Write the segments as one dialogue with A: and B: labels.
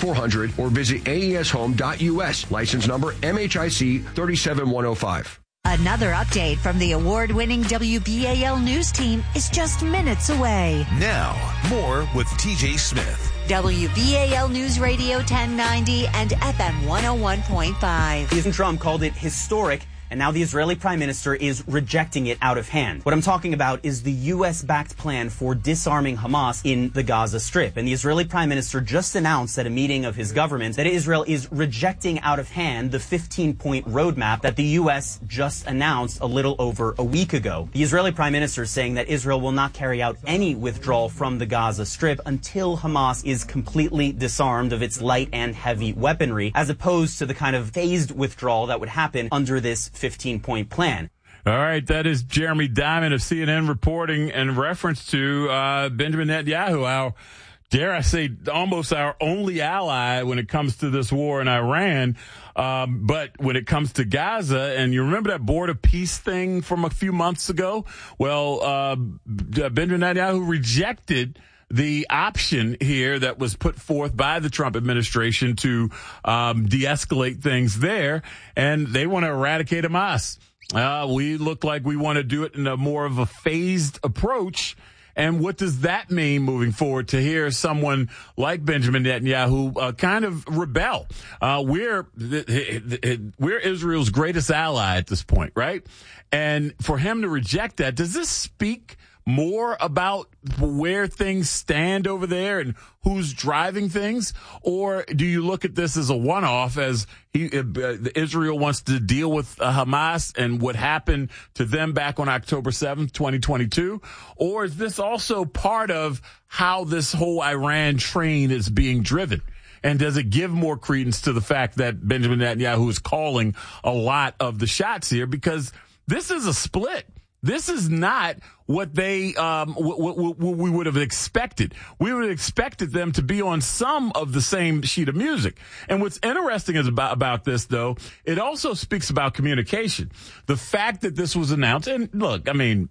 A: 1-800-400 or visit aeshome.us. License number MHIC 37105.
B: Another update from the award-winning WBAL news team is just minutes away.
C: Now, more with TJ Smith.
B: WBAL News Radio 1090 and FM 101.5.
D: President Trump called it historic, and now the Israeli prime minister is rejecting it out of hand. What I'm talking about is the U.S.-backed plan for disarming Hamas in the Gaza Strip. And the Israeli prime minister just announced at a meeting of his government that Israel is rejecting out of hand the 15-point roadmap that the U.S. just announced a little over a week ago. The Israeli prime minister is saying that Israel will not carry out any withdrawal from the Gaza Strip until Hamas is completely disarmed of its light and heavy weaponry, as opposed to the kind of phased withdrawal that would happen under this 15-point plan.
E: All right, that is Jeremy Diamond of CNN reporting in reference to Benjamin Netanyahu, our, dare I say, almost our only ally when it comes to this war in Iran. But when it comes to Gaza, and you remember that Board of Peace thing from a few months ago? Well, Benjamin Netanyahu rejected the option here that was put forth by the Trump administration to de-escalate things there, and they want to eradicate Hamas. We look like we want to do it in a more of a phased approach. And what does that mean moving forward to hear someone like Benjamin Netanyahu kind of rebel? We're Israel's greatest ally at this point, right? And for him to reject that, does this speak more about where things stand over there and who's driving things? Or do you look at this as a one-off, as Israel wants to deal with Hamas and what happened to them back on October 7th, 2022? Or is this also part of how this whole Iran train is being driven? And does it give more credence to the fact that Benjamin Netanyahu is calling a lot of the shots here? Because this is a split. This is not what they what we would have expected. We would have expected them to be on some of the same sheet of music. And what's interesting is about this, though, it also speaks about communication. The fact that this was announced, and look, I mean,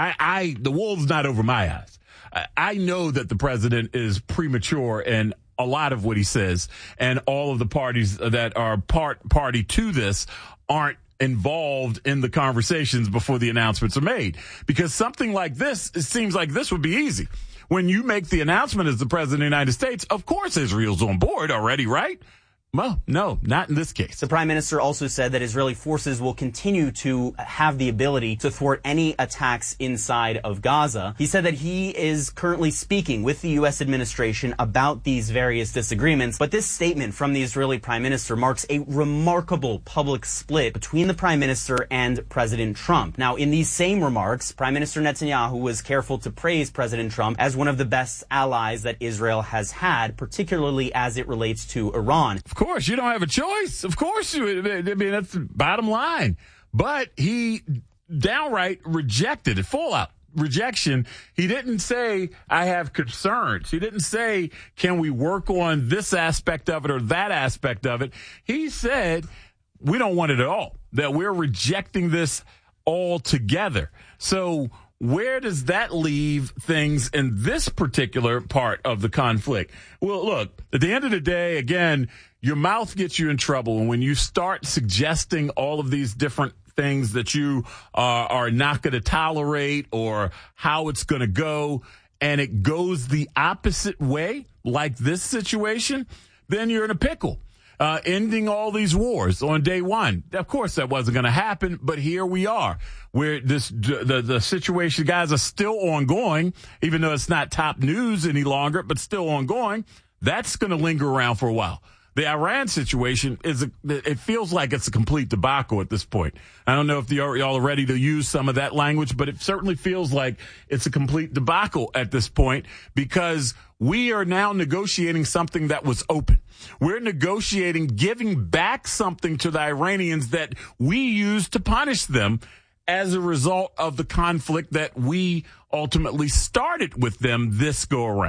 E: the wool's not over my eyes. I know that the president is premature in a lot of what he says, and all of the parties that are party to this aren't involved in the conversations before the announcements are made. Because something like this, it seems like this would be easy. When you make the announcement as the president of the United States, of course Israel's on board already, right? Well, no, not in this case.
D: The prime minister also said that Israeli forces will continue to have the ability to thwart any attacks inside of Gaza. He said that he is currently speaking with the U.S. administration about these various disagreements, but this statement from the Israeli prime minister marks a remarkable public split between the prime minister and President Trump. Now, in these same remarks, Prime Minister Netanyahu was careful to praise President Trump as one of the best allies that Israel has had, particularly as it relates to Iran.
E: Of course, you don't have a choice. Of course, I mean, that's the bottom line. But he downright rejected it, full out rejection. He didn't say, I have concerns. He didn't say, can we work on this aspect of it or that aspect of it? He said, we don't want it at all, that we're rejecting this altogether. So where does that leave things in this particular part of the conflict? Well, look, at the end of the day, again, your mouth gets you in trouble. And when you start suggesting all of these different things that you are not going to tolerate or how it's going to go, and it goes the opposite way, like this situation, then you're in a pickle. Ending all these wars on day one. Of course, that wasn't going to happen, but here we are, where the situation, guys, are still ongoing, even though it's not top news any longer, but still ongoing. That's going to linger around for a while. The Iran situation it feels like it's a complete debacle at this point. I don't know if y'all are ready to use some of that language, but it certainly feels like it's a complete debacle at this point, because we are now negotiating something that was open. We're negotiating giving back something to the Iranians that we used to punish them as a result of the conflict that we ultimately started with them this go around.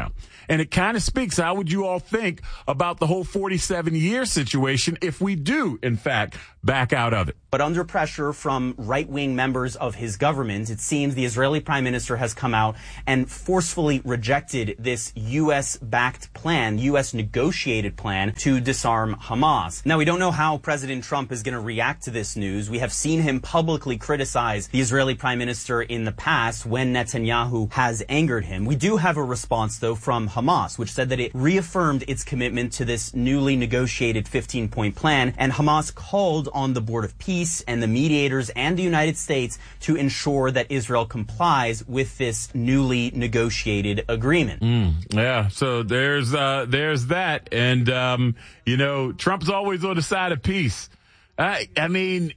E: And it kind of speaks, how would you all think about the whole 47-year situation if we do, in fact, back out of it?
D: But under pressure from right-wing members of his government, it seems the Israeli prime minister has come out and forcefully rejected this U.S.-backed plan, U.S. negotiated plan to disarm Hamas. Now, we don't know how President Trump is going to react to this news. We have seen him publicly criticize the Israeli prime minister in the past when Netanyahu has angered him. We do have a response, though, from Hamas, which said that it reaffirmed its commitment to this newly negotiated 15-point plan, and Hamas called on the Board of Peace and the mediators and the United States to ensure that Israel complies with this newly negotiated agreement.
E: Yeah, so there's that. And, Trump's always on the side of peace. I mean,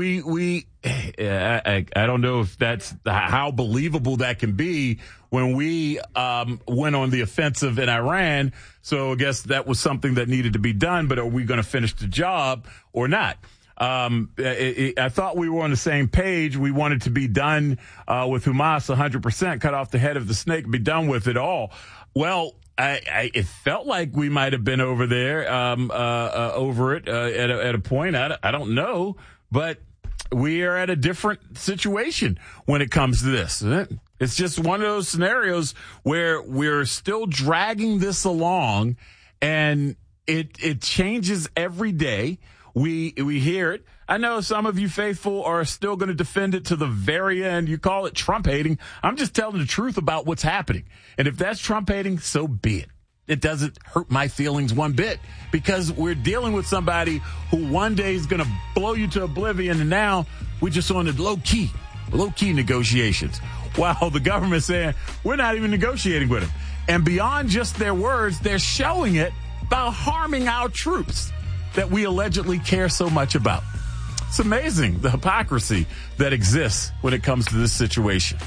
E: I don't know if that's how believable that can be when we went on the offensive in Iran. So I guess that was something that needed to be done. But are we going to finish the job or not? I thought we were on the same page. We wanted to be done with Hamas 100%, cut off the head of the snake, be done with it all. Well, it felt like we might have been over there, over it at a point. I don't know, but we are at a different situation when it comes to this. It's just one of those scenarios where we're still dragging this along, and it changes every day. We hear it. I know some of you faithful are still going to defend it to the very end. You call it Trump hating. I'm just telling the truth about what's happening. And if that's Trump hating, so be it. It doesn't hurt my feelings one bit, because we're dealing with somebody who one day is going to blow you to oblivion. And now we're just on the low key negotiations. While the government's saying we're not even negotiating with them. And beyond just their words, they're showing it by harming our troops that we allegedly care so much about. It's amazing, the hypocrisy that exists when it comes to this situation.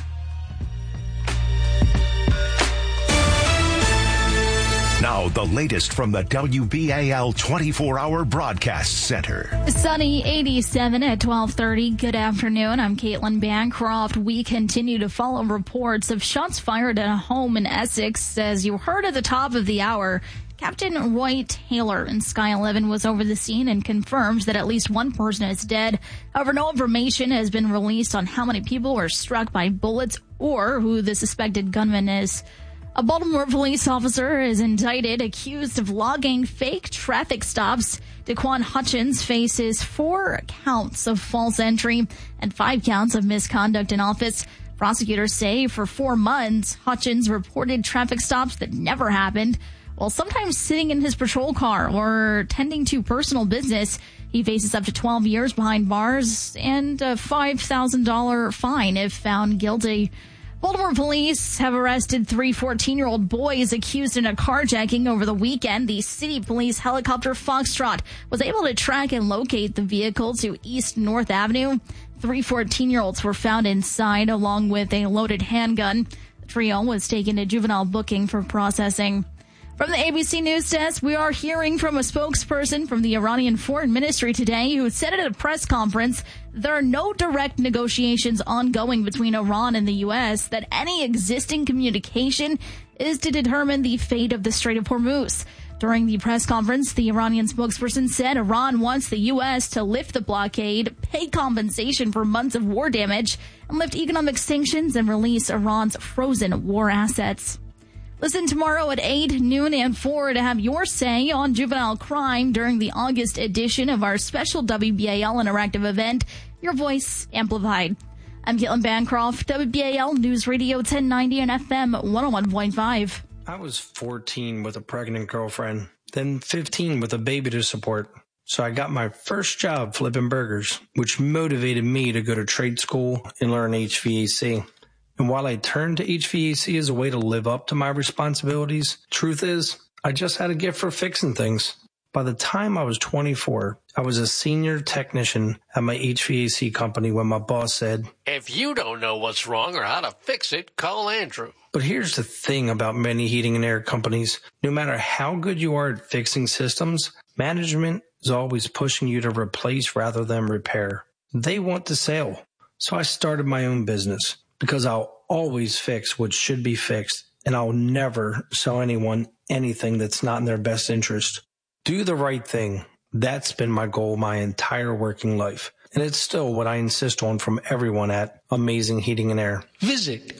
C: Now, the latest from the WBAL 24-hour broadcast center.
F: Sunny 87 at 12:30. Good afternoon. I'm Caitlin Bancroft. We continue to follow reports of shots fired at a home in Essex. As you heard at the top of the hour, Captain Roy Taylor in Sky 11 was over the scene and confirmed that at least one person is dead. However, no information has been released on how many people were struck by bullets or who the suspected gunman is. A Baltimore police officer is indicted, accused of logging fake traffic stops. Daquan Hutchins faces 4 counts of false entry and 5 counts of misconduct in office. Prosecutors say for 4 months, Hutchins reported traffic stops that never happened. While sometimes sitting in his patrol car or tending to personal business. He faces up to 12 years behind bars and a $5,000 fine if found guilty. Baltimore police have arrested 3 14-year-old boys accused in a carjacking over the weekend. The city police helicopter Foxtrot was able to track and locate the vehicle to East North Avenue. 3 14-year-olds were found inside along with a loaded handgun. The trio was taken to juvenile booking for processing. From the ABC News Desk, we are hearing from a spokesperson from the Iranian Foreign Ministry today who said at a press conference there are no direct negotiations ongoing between Iran and the U.S., that any existing communication is to determine the fate of the Strait of Hormuz. During the press conference, the Iranian spokesperson said Iran wants the U.S. to lift the blockade, pay compensation for months of war damage, and lift economic sanctions and release Iran's frozen war assets. Listen tomorrow at 8, noon, and 4 to have your say on juvenile crime during the August edition of our special WBAL interactive event, Your Voice Amplified. I'm Caitlin Bancroft, WBAL News Radio 1090 and FM 101.5.
G: I was 14 with a pregnant girlfriend, then 15 with a baby to support. So I got my first job flipping burgers, which motivated me to go to trade school and learn HVAC. And while I turned to HVAC as a way to live up to my responsibilities, truth is, I just had a gift for fixing things. By the time I was 24, I was a senior technician at my HVAC company when my boss said,
H: "If you don't know what's wrong or how to fix it, call Andrew."
G: But here's the thing about many heating and air companies. No matter how good you are at fixing systems, management is always pushing you to replace rather than repair. They want the sale. So I started my own business, because I'll always fix what should be fixed and I'll never sell anyone anything that's not in their best interest. Do the right thing. That's been my goal my entire working life. And it's still what I insist on from everyone at Amazing Heating and Air.
I: Visit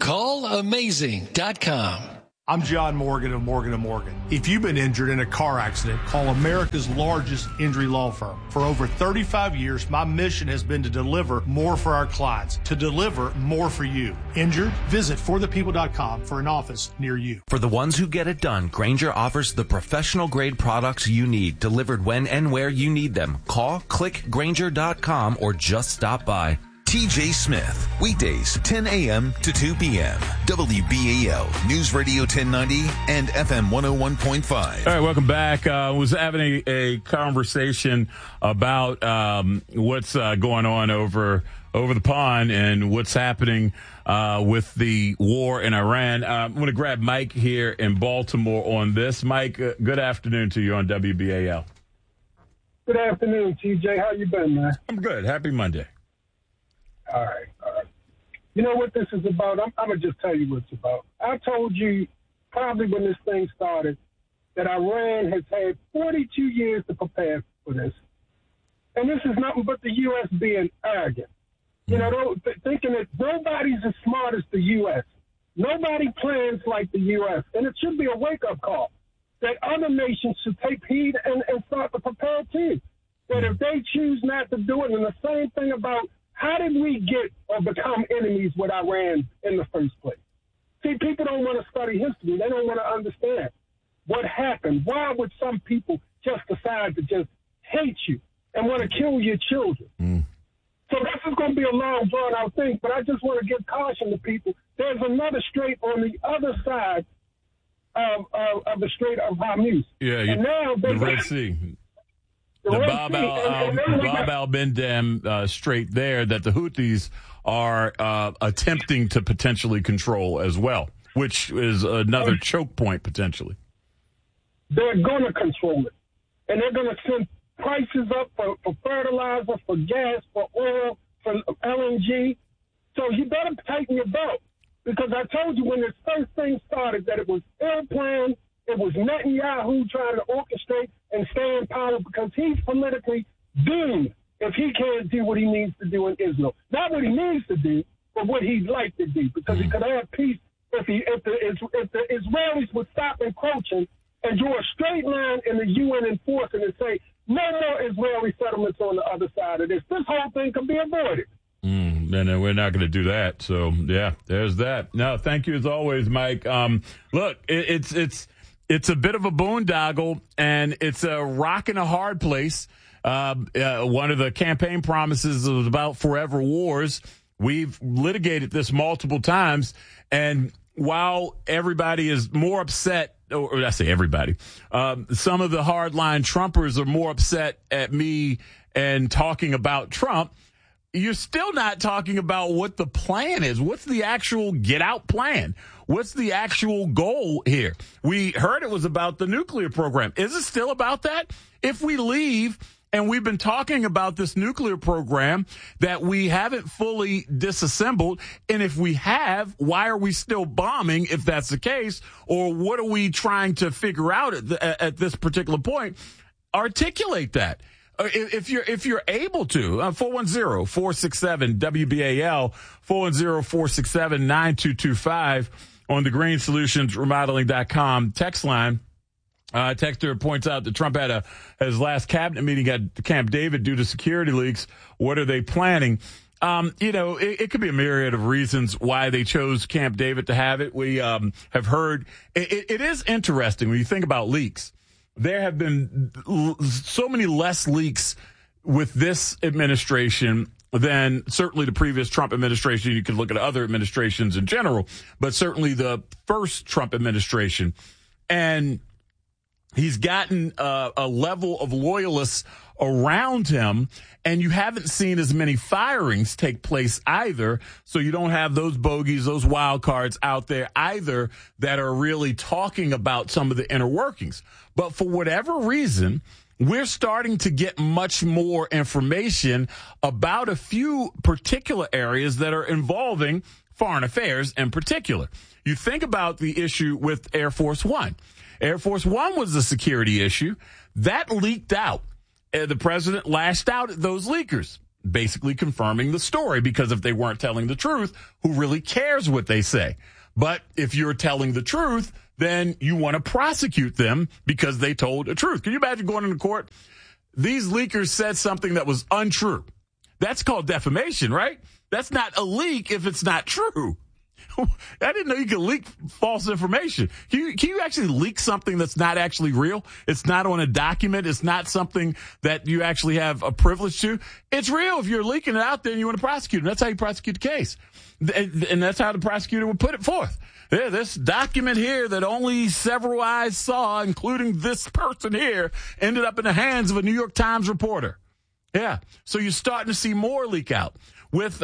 I: callamazing.com.
J: I'm John Morgan of Morgan & Morgan. If you've been injured in a car accident, call America's largest injury law firm. For over 35 years, my mission has been to deliver more for our clients, to deliver more for you. Injured? Visit forthepeople.com for an office near you.
K: For the ones who get it done, Grainger offers the professional-grade products you need, delivered when and where you need them. Call, click Grainger.com, or just stop by.
L: TJ Smith, weekdays 10 a.m. to 2 p.m. WBAL News Radio 1090 and FM 101.5.
E: All right, welcome back. Was having a conversation about what's going on over the pond and what's happening with the war in Iran. I'm going to grab Mike here in Baltimore on this. Mike, good afternoon to you on WBAL.
M: Good afternoon, TJ. How you been, man?
E: I'm good. Happy Monday.
M: All right. You know what this is about? I'm going to just tell you what it's about. I told you probably when this thing started that Iran has had 42 years to prepare for this. And this is nothing but the U.S. being arrogant. You know, thinking that nobody's as smart as the U.S. Nobody plans like the U.S. And it should be a wake-up call that other nations should take heed and start to prepare too. That if they choose not to do it, and the same thing about how did we get or become enemies with Iran in the first place? See, people don't want to study history. They don't want to understand what happened. Why would some people just decide to just hate you and want to kill your children? So this is going to be a long, drawn-out thing, but I just want to give caution to people. There's another strait on the other side of the Strait of Hormuz.
E: Yeah,
M: and now
E: the Red Sea. The Bab al-Mandeb Strait there that the Houthis are attempting to potentially control as well, which is another choke point potentially.
M: They're going to control it, and they're going to send prices up for fertilizer, for gas, for oil, for LNG. So you better tighten your belt, because I told you when this first thing started that it was ill-planned. It was Netanyahu trying to orchestrate and stay in power because he's politically doomed if he can't do what he needs to do in Israel. Not what he needs to do, but what he'd like to do, because he could have peace if the Israelis would stop encroaching and draw a straight line in the UN enforcing and say, no more Israeli settlements on the other side of this. This whole thing can be avoided.
E: And we're not going to do that. So, yeah, there's that. No, thank you as always, Mike. Look, it's a bit of a boondoggle, and it's a rock and a hard place. One of the campaign promises was about forever wars. We've litigated this multiple times, and while everybody is more upset, or I say everybody, some of the hardline Trumpers are more upset at me and talking about Trump, you're still not talking about what the plan is. What's the actual get out plan? What's the actual goal here? We heard it was about the nuclear program. Is it still about that? If we leave, and we've been talking about this nuclear program that we haven't fully disassembled, and if we have, why are we still bombing if that's the case? Or what are we trying to figure out at this particular point? Articulate that. If you're able to, 410-467-WBAL, 410-467-9225 on the GreenSolutionsRemodeling.com text line. Texter points out that Trump had his last cabinet meeting at Camp David due to security leaks. What are they planning? It could be a myriad of reasons why they chose Camp David to have it. We have heard it is interesting when you think about leaks. There have been so many less leaks with this administration than certainly the previous Trump administration. You could look at other administrations in general, but certainly the first Trump administration. And he's gotten a level of loyalists around him, and you haven't seen as many firings take place either. So you don't have those bogeys, those wild cards out there either that are really talking about some of the inner workings. But for whatever reason, we're starting to get much more information about a few particular areas that are involving foreign affairs in particular. you think about the issue with Air Force One. Air Force One was a security issue. That leaked out. The president lashed out at those leakers, basically confirming the story, because if they weren't telling the truth, who really cares what they say? But if you're telling the truth, then you want to prosecute them because they told the truth. Can you imagine going into court? These leakers said something that was untrue. That's called defamation, right? That's not a leak if it's not true. I didn't know you could leak false information. Can you actually leak something that's not actually real? It's not on a document. It's not something that you actually have a privilege to. It's real. If you're leaking it out there and you want to prosecute them, that's how you prosecute the case. And that's how the prosecutor would put it forth. Yeah, this document here that only several eyes saw, including this person here, ended up in the hands of a New York Times reporter. Yeah. So you're starting to see more leak out. With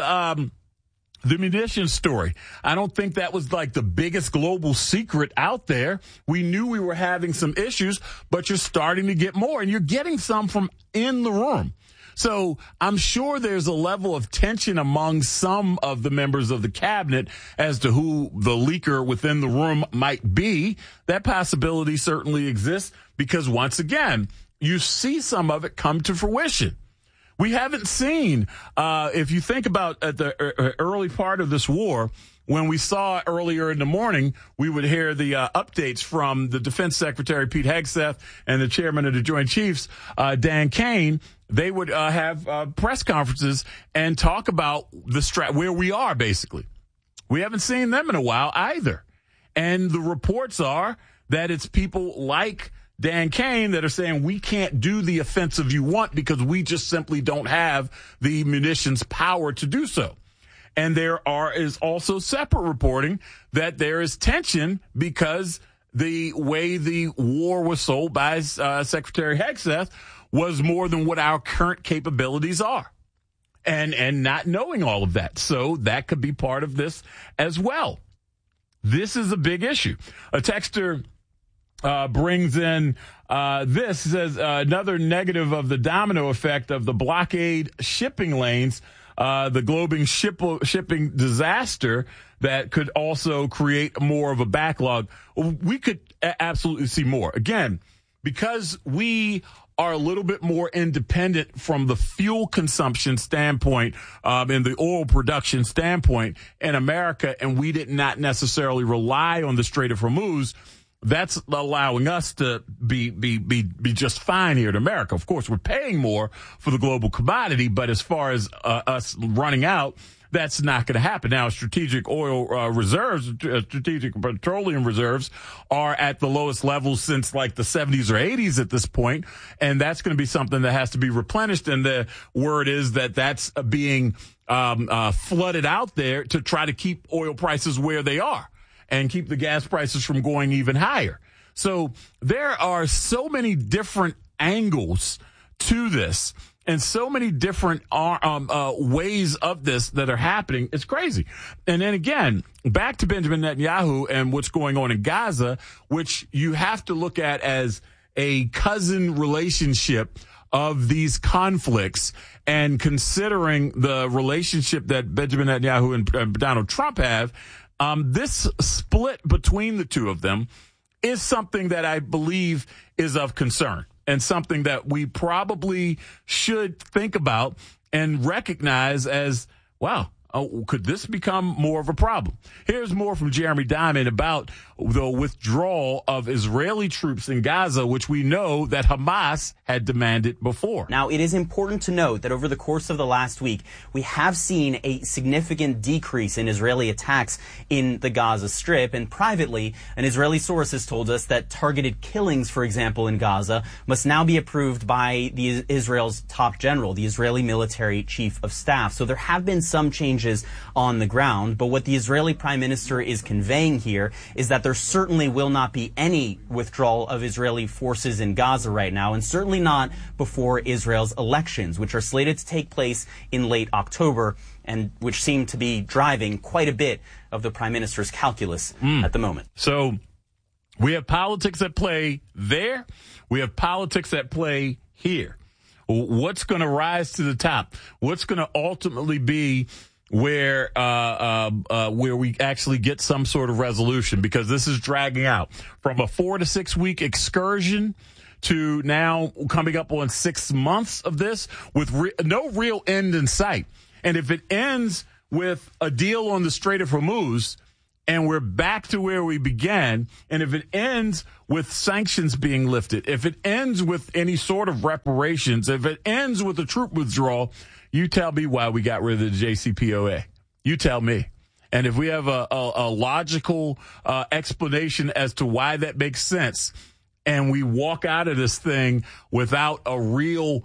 E: the munitions story, I don't think that was like the biggest global secret out there. We knew we were having some issues, but you're starting to get more, and you're getting some from in the room. So I'm sure there's a level of tension among some of the members of the cabinet as to who the leaker within the room might be. That possibility certainly exists because, once again, you see some of it come to fruition. We haven't seen, if you think about at the early part of this war, when we saw earlier in the morning, we would hear the updates from the Defense Secretary, Pete Hegseth, and the chairman of the Joint Chiefs, Dan Kane. They would have press conferences and talk about where we are, basically. We haven't seen them in a while either. And the reports are that it's people like Dan Kane that are saying we can't do the offensive you want because we just simply don't have the munitions power to do so. And there is also separate reporting that there is tension because the way the war was sold by Secretary Hegseth was more than what our current capabilities are. And not knowing all of that. So that could be part of this as well. This is a big issue. A texter brings in this, says another negative of the domino effect of the blockade shipping lanes, the global shipping disaster that could also create more of a backlog. We could absolutely see more. Again, because we are a little bit more independent from the fuel consumption standpoint and the oil production standpoint in America, and we did not necessarily rely on the Strait of Hormuz. That's allowing us to be just fine here in America. Of course, we're paying more for the global commodity, but as far as us running out, that's not going to happen. Now, strategic oil reserves, strategic petroleum reserves are at the lowest levels since like the 70s or 80s at this point, and that's going to be something that has to be replenished. And the word is that that's being flooded out there to try to keep oil prices where they are and keep the gas prices from going even higher. So there are so many different angles to this and so many different ways of this that are happening. It's crazy. And then again, back to Benjamin Netanyahu and what's going on in Gaza, which you have to look at as a cousin relationship of these conflicts, and considering the relationship that Benjamin Netanyahu and Donald Trump have, this split between the two of them is something that I believe is of concern and something that we probably should think about and recognize as, wow, could this become more of a problem? Here's more from Jeremy Diamond about the withdrawal of Israeli troops in Gaza, which we know that Hamas had demanded before.
D: Now, it is important to note that over the course of the last week, we have seen a significant decrease in Israeli attacks in the Gaza Strip. And privately, an Israeli source has told us that targeted killings, for example, in Gaza, must now be approved by Israel's top general, the Israeli military chief of staff. So there have been some changes on the ground. But what the Israeli prime minister is conveying here is that there certainly will not be any withdrawal of Israeli forces in Gaza right now, and certainly not before Israel's elections, which are slated to take place in late October, and which seem to be driving quite a bit of the prime minister's calculus at the moment.
E: So we have politics at play there. We have politics at play here. What's going to rise to the top? What's going to ultimately be where we actually get some sort of resolution, because this is dragging out from a 4 to 6 week excursion to now coming up on 6 months of this with no real end in sight. And if it ends with a deal on the Strait of Hormuz and we're back to where we began, and if it ends with sanctions being lifted, if it ends with any sort of reparations, if it ends with a troop withdrawal, you tell me why we got rid of the JCPOA. You tell me. And if we have a logical explanation as to why that makes sense, and we walk out of this thing without a real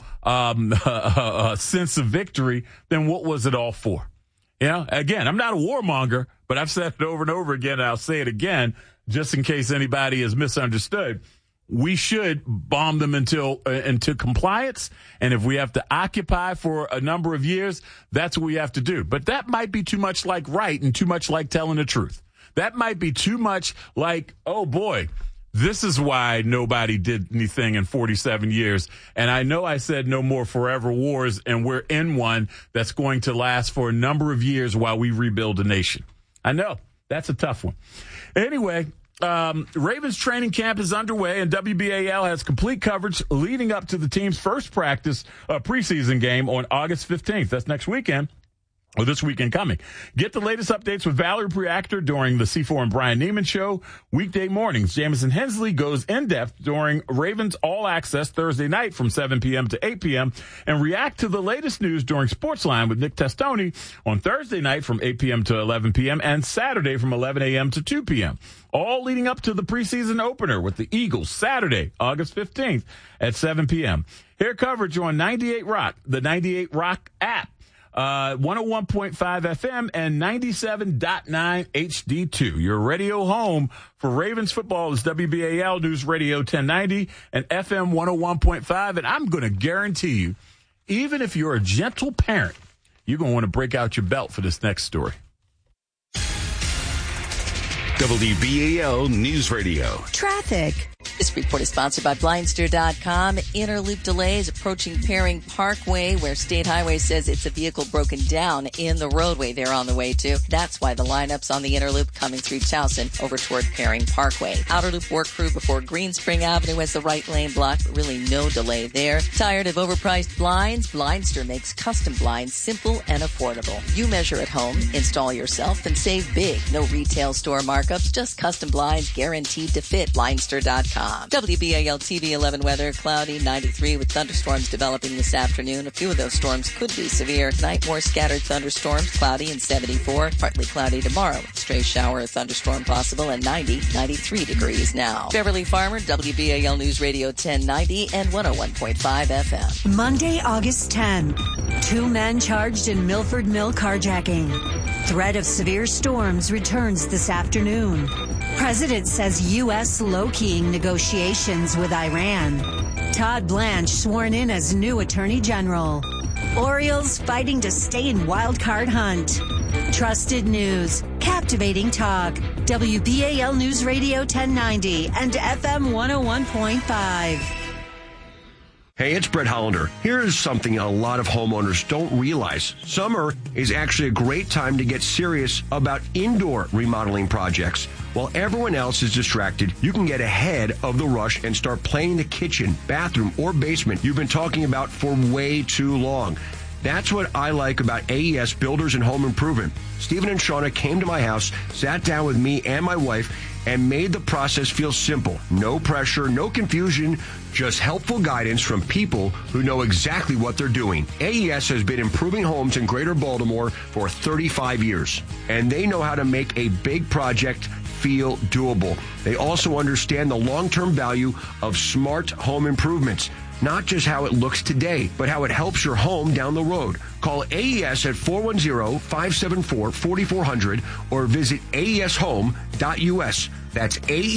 E: sense of victory, then what was it all for? You know, again, I'm not a warmonger, but I've said it over and over again, and I'll say it again, just in case anybody is misunderstood. We should bomb them into compliance, and if we have to occupy for a number of years, that's what we have to do. But that might be too much like right and too much like telling the truth. That might be too much like, oh boy, this is why nobody did anything in 47 years. And I know I said no more forever wars, and we're in one that's going to last for a number of years while we rebuild a nation. I know. That's a tough one. Anyway, Ravens training camp is underway, and WBAL has complete coverage leading up to the team's first practice preseason game on August 15th. That's next weekend. Or this weekend coming. Get the latest updates with Valerie Preactor during the C4 and Brian Neiman Show weekday mornings. Jamison Hensley goes in-depth during Ravens All Access Thursday night from 7 p.m. to 8 p.m. and react to the latest news during Sportsline with Nick Testoni on Thursday night from 8 p.m. to 11 p.m. and Saturday from 11 a.m. to 2 p.m. All leading up to the preseason opener with the Eagles Saturday, August 15th at 7 p.m. Hear coverage on 98 Rock, the 98 Rock app, 101.5 FM and 97.9 HD2. Your radio home for Ravens football is WBAL News Radio 1090 and FM 101.5. And I'm going to guarantee you, even if you're a gentle parent, you're going to want to break out your belt for this next story.
L: WBAL News Radio.
B: Traffic.
I: This report is sponsored by Blindster.com. Inner loop delays approaching Paring Parkway, where State Highway says it's a vehicle broken down in the roadway they're on the way to. That's why the lineup's on the inner loop coming through Towson over toward Paring Parkway. Outer loop work crew before Green Spring Avenue has the right lane blocked, but really no delay there. Tired of overpriced blinds? Blindster makes custom blinds simple and affordable. You measure at home, install yourself, and save big. No retail store markups, just custom blinds guaranteed to fit. Blindster.com. WBAL TV 11 weather, cloudy, 93 with thunderstorms developing this afternoon. A few of those storms could be severe. Tonight, more scattered thunderstorms, cloudy and 74. Partly cloudy tomorrow. Stray shower or thunderstorm possible and 93 degrees now. Beverly Farmer, WBAL News Radio 1090 and 101.5 FM.
B: Monday, August 10. 2 men charged in Milford Mill carjacking. Threat of severe storms returns this afternoon. President says U.S. low-keying negotiations with Iran. Todd Blanche sworn in as new Attorney General. Orioles fighting to stay in wild card hunt. Trusted news, captivating talk. WBAL News Radio 1090 and FM 101.5.
A: Hey, it's Brett Hollander. Here's something a lot of homeowners don't realize. Summer is actually a great time to get serious about indoor remodeling projects. While everyone else is distracted, you can get ahead of the rush and start planning the kitchen, bathroom, or basement you've been talking about for way too long. That's what I like about AES Builders and Home Improvement. Stephen and Shauna came to my house, sat down with me and my wife, and made the process feel simple. No pressure, no confusion, just helpful guidance from people who know exactly what they're doing. AES has been improving homes in Greater Baltimore for 35 years, and they know how to make a big project feel doable. They also understand the long-term value of smart home improvements. Not just how it looks today, but how it helps your home down the road. Call AES at 410-574-4400 or visit aeshome.us. That's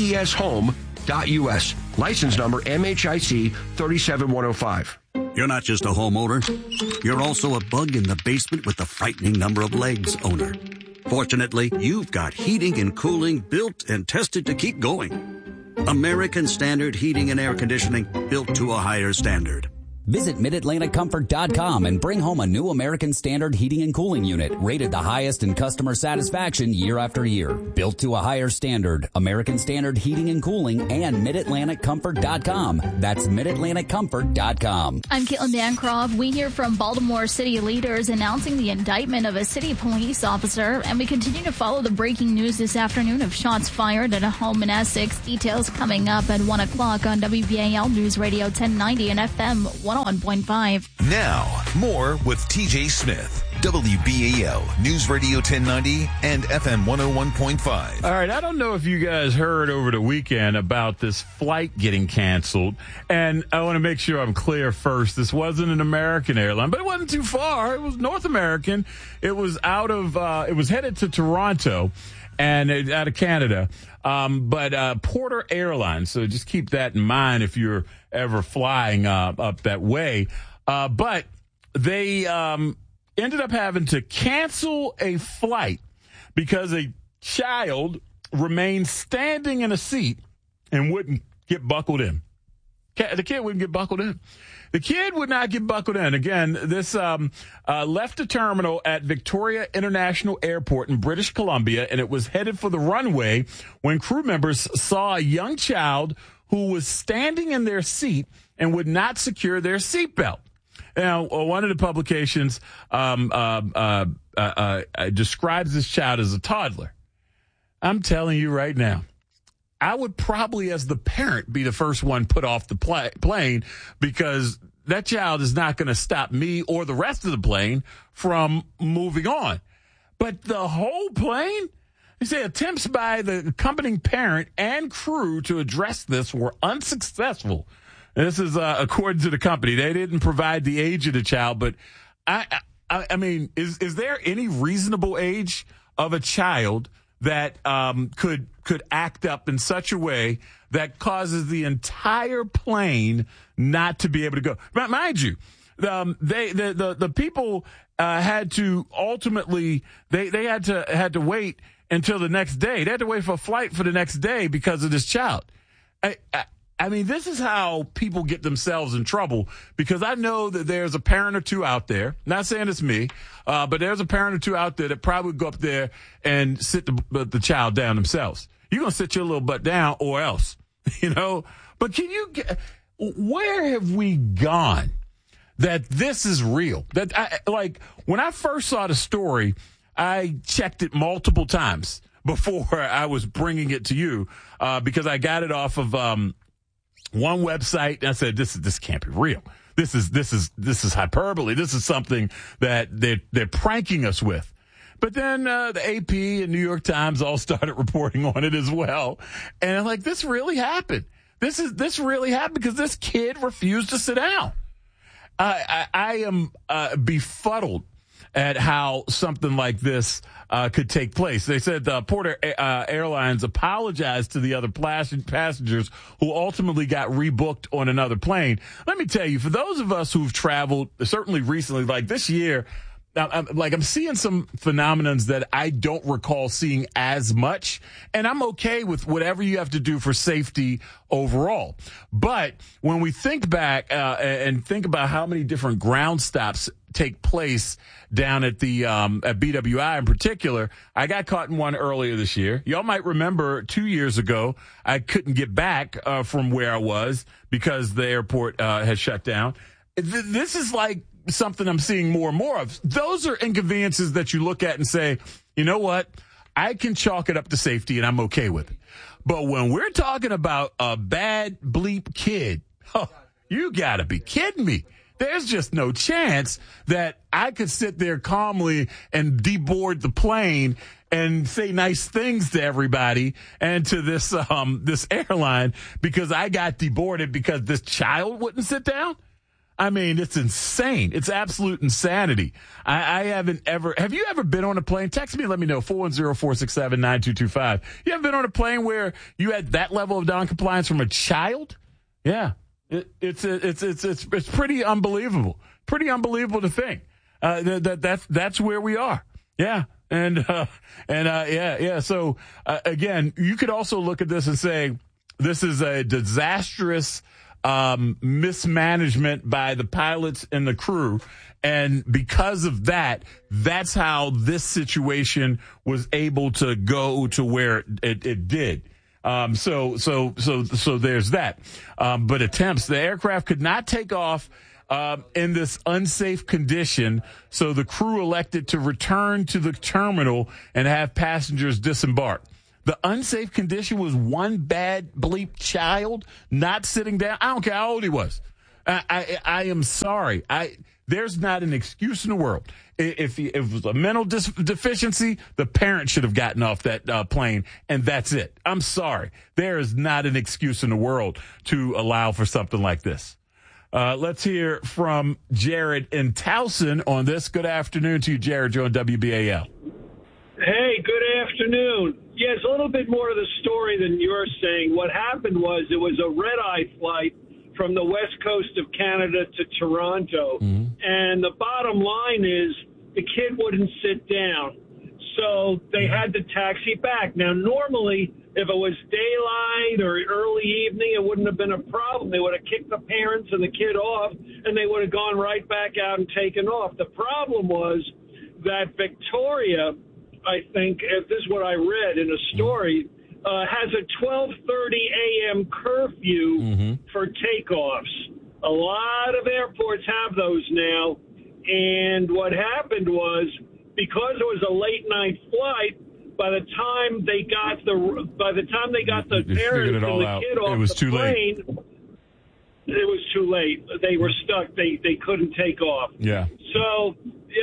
A: aeshome.us. License number MHIC 37105.
N: You're not just a homeowner. You're also a bug in the basement with the frightening number of legs owner. Fortunately, you've got heating and cooling built and tested to keep going. American Standard Heating and Air Conditioning, built to a higher standard.
O: Visit MidAtlanticComfort.com and bring home a new American Standard heating and cooling unit rated the highest in customer satisfaction year after year. Built to a higher standard, American Standard heating and cooling and MidAtlanticComfort.com. That's MidAtlanticComfort.com.
F: I'm Caitlin Bancroft. We hear from Baltimore city leaders announcing the indictment of a city police officer, and we continue to follow the breaking news this afternoon of shots fired at a home in Essex. Details coming up at 1 o'clock on WBAL News Radio 1090 and FM 101.5.
L: Now, more with TJ Smith. WBAL News Radio 1090 and FM 101.5.
E: All right, I don't know if you guys heard over the weekend about this flight getting canceled. And I want to make sure I'm clear first. This wasn't an American airline, but it wasn't too far. It was North American. It was it was headed to Toronto and out of Canada. But Porter Airlines, so just keep that in mind if you're ever flying up that way. But they ended up having to cancel a flight because a child remained standing in a seat and wouldn't get buckled in. The kid wouldn't get buckled in. The kid would not get buckled in. Again, this left the terminal at Victoria International Airport in British Columbia, and it was headed for the runway when crew members saw a young child who was standing in their seat and would not secure their seatbelt. Now, one of the publications describes this child as a toddler. I'm telling you right now, I would probably, as the parent, be the first one put off the plane because that child is not going to stop me or the rest of the plane from moving on. But the whole plane? They say attempts by the accompanying parent and crew to address this were unsuccessful. This is according to the company. They didn't provide the age of the child, but I mean, is there any reasonable age of a child that could act up in such a way that causes the entire plane not to be able to go? But mind you, the people had to ultimately they had to wait until the next day. They had to wait for a flight for the next day because of this child. I mean, this is how people get themselves in trouble, because I know that there's a parent or two out there, not saying it's me, but there's a parent or two out there that probably would go up there and sit the child down themselves. You're going to sit your little butt down or else, you know. But where have we gone that this is real? That when I first saw the story, I checked it multiple times before I was bringing it to you, because I got it off of one website, and I said, this can't be real. This is hyperbole. This is something that they're pranking us with. But then the AP and New York Times all started reporting on it as well. And I'm like, this really happened. This really happened because this kid refused to sit down. I am befuddled at how something like this could take place. They said Porter Airlines apologized to the other passengers who ultimately got rebooked on another plane. Let me tell you, for those of us who've traveled, certainly recently, like this year, I'm seeing some phenomenons that I don't recall seeing as much, and I'm okay with whatever you have to do for safety overall. But when we think back and think about how many different ground stops take place down at the at BWI in particular, I got caught in one earlier this year. Y'all might remember 2 years ago, I couldn't get back from where I was because the airport had shut down. This is like something I'm seeing more and more of. Those are inconveniences that you look at and say, you know what? I can chalk it up to safety and I'm okay with it. But when we're talking about a bad bleep kid, you gotta be kidding me. There's just no chance that I could sit there calmly and deboard the plane and say nice things to everybody and to this airline because I got deboarded because this child wouldn't sit down. I mean, it's insane. It's absolute insanity. I haven't ever. Have you ever been on a plane? Text me and let me know. 410-467-9225. You ever been on a plane where you had that level of noncompliance from a child? Yeah, it's pretty unbelievable. Pretty unbelievable to think that's where we are. Yeah, yeah. So again, you could also look at this and say this is a disastrous mismanagement by the pilots and the crew. And because of that, that's how this situation was able to go to where it did. So there's that. But attempts, the aircraft could not take off in this unsafe condition, so the crew elected to return to the terminal and have passengers disembark. The unsafe condition was one bad bleep child not sitting down. I don't care how old he was. I am sorry. There's not an excuse in the world. If it was a mental deficiency, the parent should have gotten off that plane, and that's it. I'm sorry. There is not an excuse in the world to allow for something like this. Let's hear from Jared in Towson on this. Good afternoon to you, Jared. You're on WBAL.
P: Hey, good afternoon. Yes, a little bit more of the story than you're saying. What happened was it was a red-eye flight from the west coast of Canada to Toronto. Mm-hmm. And the bottom line is the kid wouldn't sit down. So they had to taxi back. Now, normally, if it was daylight or early evening, it wouldn't have been a problem. They would have kicked the parents and the kid off, and they would have gone right back out and taken off. The problem was that Victoria, I think, this is what I read in a story, has a 12:30 a.m. curfew for takeoffs. A lot of airports have those now. And what happened was, because it was a late night flight, by the time they got the parents and the kid off the plane, it was too late. They were stuck. They couldn't take off.
E: Yeah.
P: So,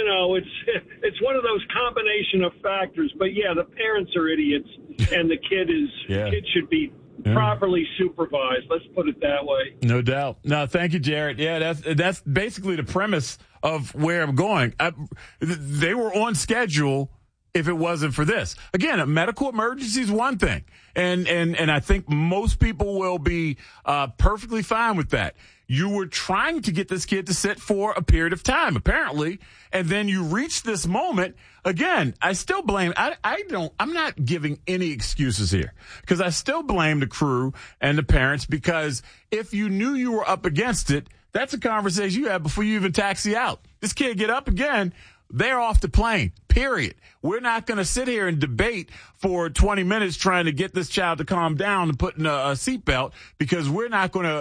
P: it's one of those combination of factors. But yeah, the parents are idiots, and the kid should be properly supervised. Let's put it that way.
E: No doubt. No, thank you, Jared. Yeah, that's basically the premise of where I'm going. They were on schedule if it wasn't for this. Again, a medical emergency is one thing. And I think most people will be perfectly fine with that. You were trying to get this kid to sit for a period of time, apparently, and then you reach this moment. Again, I still blame, I'm not giving any excuses here, because I still blame the crew and the parents, because if you knew you were up against it, that's a conversation you had before you even taxi out. This kid get up again, they're off the plane, period. We're not going to sit here and debate for 20 minutes trying to get this child to calm down and put in a seatbelt, because we're not going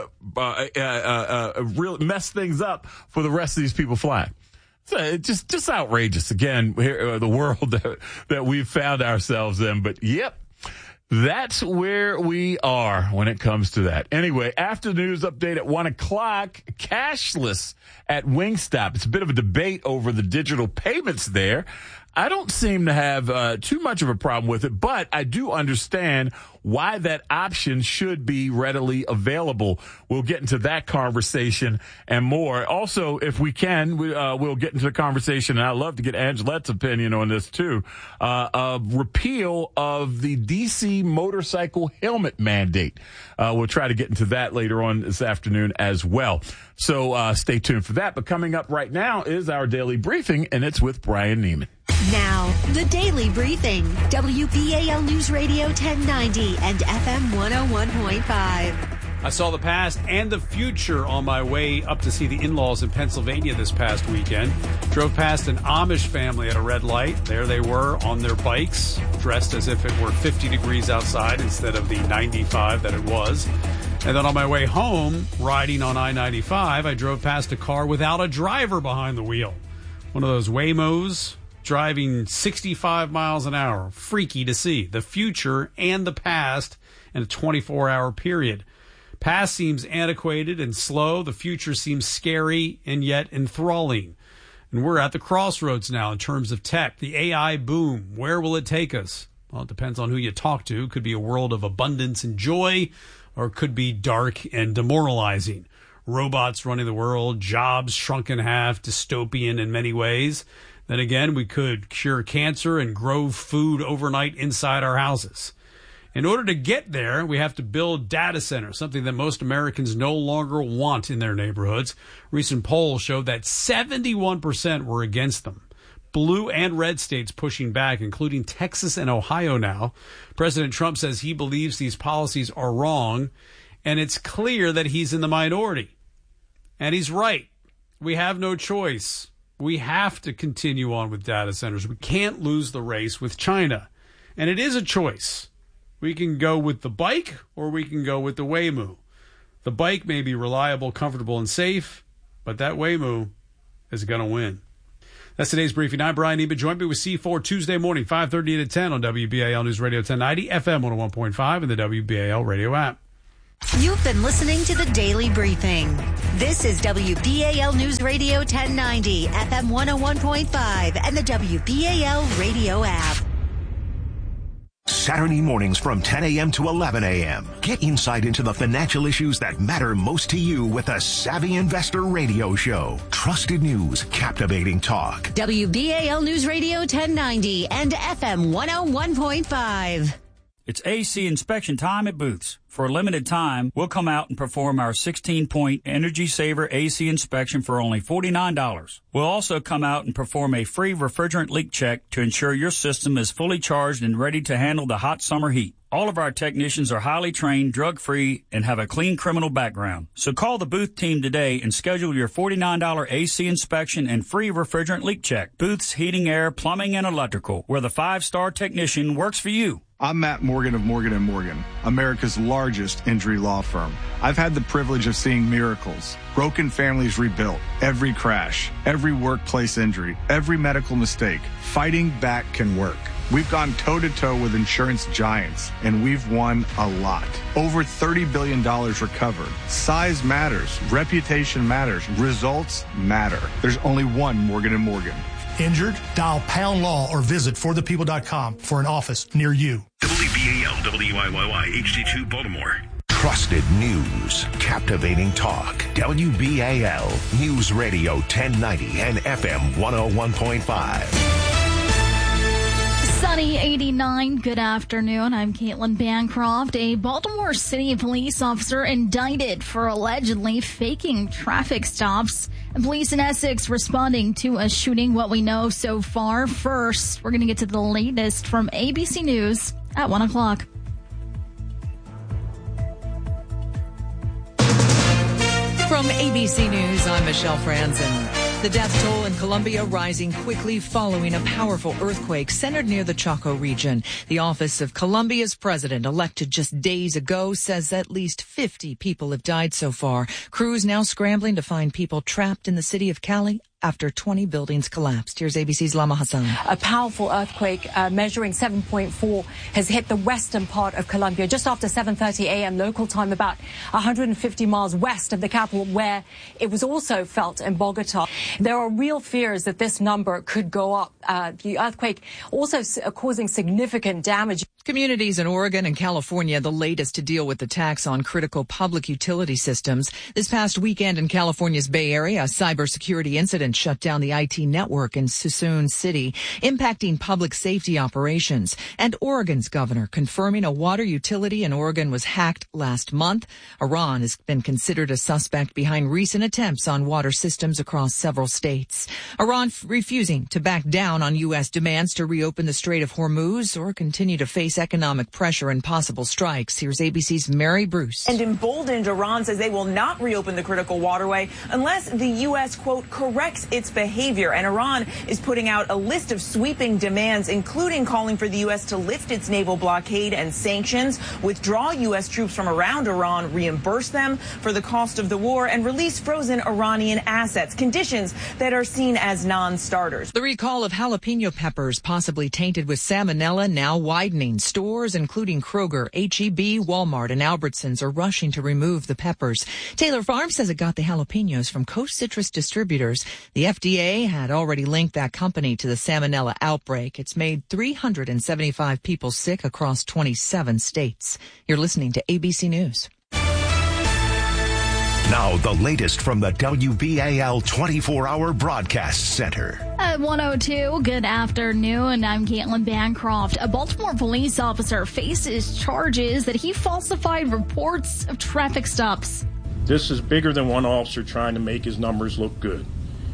E: to really mess things up for the rest of these people flying. So it's just outrageous. Again, the world that we've found ourselves in. But, yep. That's where we are when it comes to that. Anyway, after the news update at 1 o'clock, cashless at Wingstop. It's a bit of a debate over the digital payments there. I don't seem to have too much of a problem with it, but I do understand why that option should be readily available. We'll get into that conversation and more. Also, if we can, we'll get into the conversation, and I'd love to get Angelette's opinion on this too, repeal of the D.C. motorcycle helmet mandate. We'll try to get into that later on this afternoon as well. So stay tuned for that. But coming up right now is our daily briefing, and it's with Brian Neiman.
B: Now, the Daily Briefing, WBAL News Radio 1090 and FM 101.5.
Q: I saw the past and the future on my way up to see the in-laws in Pennsylvania this past weekend. Drove past an Amish family at a red light. There they were on their bikes, dressed as if it were 50 degrees outside instead of the 95 that it was. And then on my way home, riding on I-95, I drove past a car without a driver behind the wheel. One of those Waymos, driving 65 miles an hour. Freaky to see. The future and the past in a 24-hour period. Past seems antiquated and slow. The future seems scary and yet enthralling. And we're at the crossroads now in terms of tech. The AI boom. Where will it take us? Well, it depends on who you talk to. It could be a world of abundance and joy, or it could be dark and demoralizing. Robots running the world, jobs shrunk in half, dystopian in many ways. Then again, we could cure cancer and grow food overnight inside our houses. In order to get there, we have to build data centers, something that most Americans no longer want in their neighborhoods. Recent polls showed that 71% were against them. Blue and red states pushing back, including Texas and Ohio now. President Trump says he believes these policies are wrong, And it's clear that he's in the minority. And he's right. We have no choice. We have to continue on with data centers. We can't lose the race with China. And it is a choice. We can go with the bike or we can go with the Waymo. The bike may be reliable, comfortable, and safe, but that Waymo is going to win. That's today's briefing. I'm Brian Eba. Join me with C4 Tuesday morning, 5:30 to 10 on WBAL News Radio 1090, FM 101.5, and the WBAL radio app.
B: You've been listening to the Daily Briefing. This is WBAL News Radio 1090, FM 101.5, and the WBAL radio app.
C: Saturday mornings from 10 a.m. to 11 a.m. Get insight into the financial issues that matter most to you with the Savvy Investor Radio Show. Trusted news, captivating talk.
B: WBAL News Radio 1090 and FM 101.5.
R: It's AC inspection time at Booth's. For a limited time, we'll come out and perform our 16-point Energy Saver AC inspection for only $49. We'll also come out and perform a free refrigerant leak check to ensure your system is fully charged and ready to handle the hot summer heat. All of our technicians are highly trained, drug-free, and have a clean criminal background. So call the Booth team today and schedule your $49 AC inspection and free refrigerant leak check. Booth's Heating, Air, Plumbing, and Electrical, where the 5-star technician works for you.
S: I'm Matt Morgan of Morgan & Morgan, America's largest injury law firm. I've had the privilege of seeing miracles, broken families rebuilt, every crash, every workplace injury, every medical mistake. Fighting back can work. We've gone toe-to-toe with insurance giants, and we've won a lot. Over $30 billion recovered. Size matters. Reputation matters. Results matter. There's only one Morgan & Morgan.
J: Injured? Dial Pound Law or visit forthepeople.com for an office near you.
C: WBAL, WIYY, HD2 Baltimore. Trusted news, captivating talk. WBAL News Radio 1090 and FM 101.5.
F: Sunny 89. Good afternoon. I'm Caitlin Bancroft. A Baltimore City police officer indicted for allegedly faking traffic stops. And police in Essex responding to a shooting. What we know so far. First, we're going to get to the latest from ABC News at 1 o'clock.
T: From ABC News, I'm Michelle Franzen. The death toll in Colombia rising quickly following a powerful earthquake centered near the Chaco region. The office of Colombia's president, elected just days ago, says at least 50 people have died so far. Crews now scrambling to find people trapped in the city of Cali after 20 buildings collapsed. Here's ABC's Lama Hassan.
U: A powerful earthquake measuring 7.4 has hit the western part of Colombia just after 7:30 a.m. local time, about 150 miles west of the capital, where it was also felt in Bogota. There are real fears that this number could go up. The earthquake also causing significant damage.
T: Communities in Oregon and California, the latest to deal with attacks on critical public utility systems. This past weekend in California's Bay Area, a cybersecurity incident shut down the IT network in Suisun City, impacting public safety operations. And Oregon's governor confirming a water utility in Oregon was hacked last month. Iran has been considered a suspect behind recent attempts on water systems across several states. Iran refusing to back down on U.S. demands to reopen the Strait of Hormuz or continue to face economic pressure and possible strikes. Here's ABC's Mary Bruce.
V: And emboldened, Iran says they will not reopen the critical waterway unless the U.S., quote, corrects its behavior. And Iran is putting out a list of sweeping demands, including calling for the U.S. to lift its naval blockade and sanctions, withdraw U.S. troops from around Iran, reimburse them for the cost of the war, and release frozen Iranian assets, conditions that are seen as non-starters.
T: The recall of jalapeno peppers possibly tainted with salmonella now widening. Stores, including Kroger, H-E-B, Walmart, and Albertsons, are rushing to remove the peppers. Taylor Farms says it got the jalapenos from Coast Citrus distributors. The FDA had already linked that company to the salmonella outbreak. It's made 375 people sick across 27 states. You're listening to ABC News.
C: Now, the latest from the WBAL 24-hour broadcast center.
F: At 1:02, good afternoon. I'm Caitlin Bancroft. A Baltimore police officer faces charges that he falsified reports of traffic stops.
W: This is bigger than one officer trying to make his numbers look good.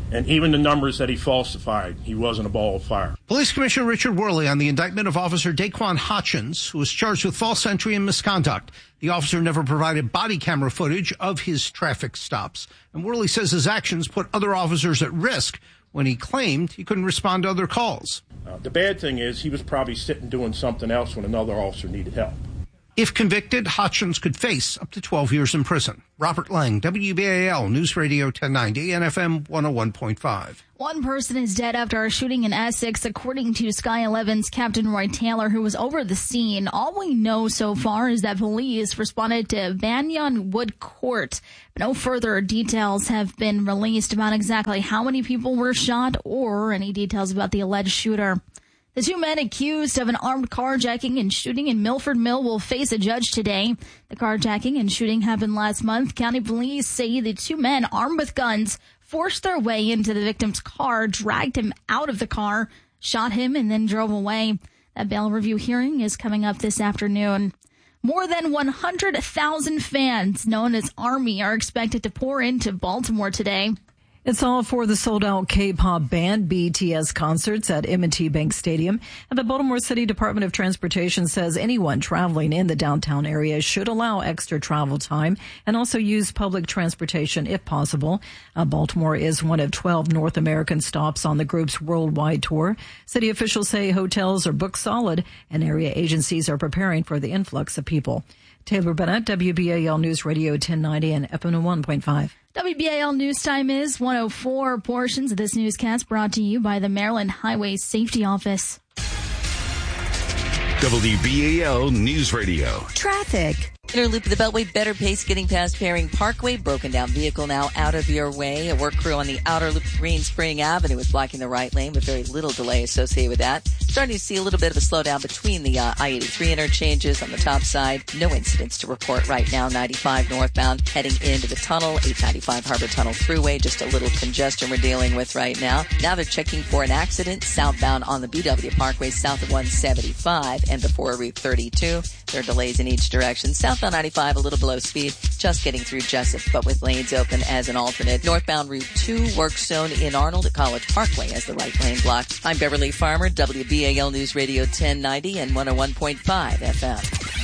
G: And even the numbers that he falsified, he wasn't a ball of fire.
H: Police Commissioner Richard Worley on the indictment of Officer Daquan Hutchins, who was charged with false entry and misconduct. The officer never provided body camera footage of his traffic stops. And Worley says his actions put other officers at risk when he claimed he couldn't respond to other calls.
G: The bad thing is he was probably sitting doing something else when another officer needed help.
H: If convicted, Hutchins could face up to 12 years in prison. Robert Lang, WBAL News Radio 1090 and FM 101.5.
F: One person is dead after a shooting in Essex, according to Sky 11's Captain Roy Taylor, who was over the scene. All we know so far is that police responded to Banyan Wood Court. No further details have been released about exactly how many people were shot or any details about the alleged shooter. The two men accused of an armed carjacking and shooting in Milford Mill will face a judge today. The carjacking and shooting happened last month. County police say the two men, armed with guns, forced their way into the victim's car, dragged him out of the car, shot him, and then drove away. That bail review hearing is coming up this afternoon. More than 100,000 fans, known as Army, are expected to pour into Baltimore today.
W: It's all for the sold-out K-pop band BTS concerts at M&T Bank Stadium. And the Baltimore City Department of Transportation says anyone traveling in the downtown area should allow extra travel time and also use public transportation if possible. Baltimore is one of 12 North American stops on the group's worldwide tour. City officials say hotels are booked solid and area agencies are preparing for the influx of people. Taylor Bennett, WBAL News Radio 1090 and FM 101.5.
F: WBAL News Time is 1:04. Portions of this newscast brought to you by the Maryland Highway Safety Office.
L: WBAL News Radio.
B: Traffic.
I: Inner loop of the Beltway, better pace getting past Paring Parkway. Broken down vehicle now out of your way. A work crew on the outer loop of Green Spring Avenue is blocking the right lane with very little delay associated with that. Starting to see a little bit of a slowdown between the I-83 interchanges on the top side. No incidents to report right now. 95 northbound heading into the tunnel. 895 Harbor Tunnel Thruway. Just a little congestion we're dealing with right now. Now they're checking for an accident southbound on the BW Parkway south of 175 and before Route 32. There are delays in each direction. Southbound 95 a little below speed, just getting through Jessup, but with lanes open as an alternate. Northbound Route 2 work zone in Arnold at College Parkway as the right lane blocked. I'm Beverly Farmer, WBAL News Radio 1090 and 101.5 FM.